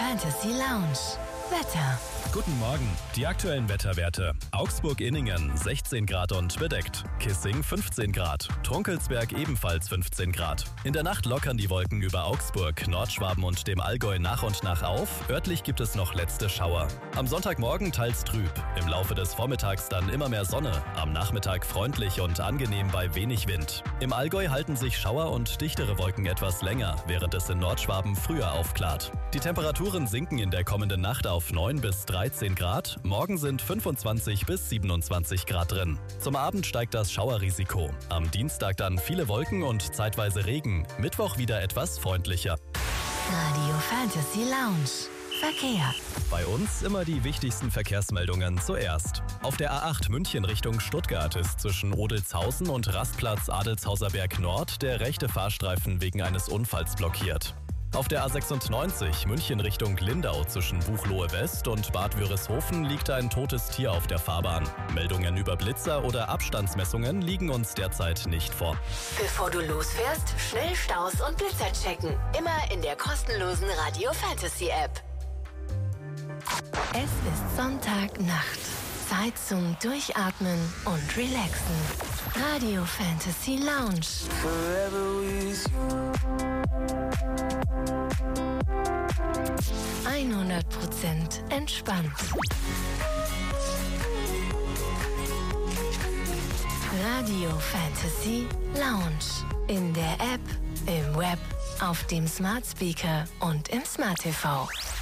Fantasy Lounge. Wetter. Guten Morgen. Die aktuellen Wetterwerte. Augsburg-Inningen 16 Grad und bedeckt. Kissing 15 Grad. Trunkelsberg ebenfalls 15 Grad. In der Nacht lockern die Wolken über Augsburg, Nordschwaben und dem Allgäu nach und nach auf. Örtlich gibt es noch letzte Schauer. Am Sonntagmorgen teils trüb. Im Laufe des Vormittags dann immer mehr Sonne. Am Nachmittag freundlich und angenehm bei wenig Wind. Im Allgäu halten sich Schauer und dichtere Wolken etwas länger, während es in Nordschwaben früher aufklart. Die Temperaturen sinken in der kommenden Nacht auf 9 bis 13 Grad. Morgen sind 25 bis 27 Grad drin. Zum Abend steigt das Schauerrisiko. Am Dienstag dann viele Wolken und zeitweise Regen. Mittwoch wieder etwas freundlicher. Radio Fantasy Lounge. Verkehr. Bei uns immer die wichtigsten Verkehrsmeldungen zuerst. Auf der A8 München Richtung Stuttgart ist zwischen Odelzhausen und Rastplatz Adelshauser Berg Nord der rechte Fahrstreifen wegen eines Unfalls blockiert. Auf der A96 München Richtung Lindau zwischen Buchloe West und Bad Wörishofen liegt ein totes Tier auf der Fahrbahn. Meldungen über Blitzer oder Abstandsmessungen liegen uns derzeit nicht vor. Bevor du losfährst, schnell Staus und Blitzer checken. Immer in der kostenlosen Radio Fantasy App. Es ist Sonntagnacht. Zeit zum Durchatmen und Relaxen. Radio Fantasy Lounge. Forever with you. 100% entspannt. Radio Fantasy Lounge. In der App, im Web, auf dem Smart Speaker und im Smart TV.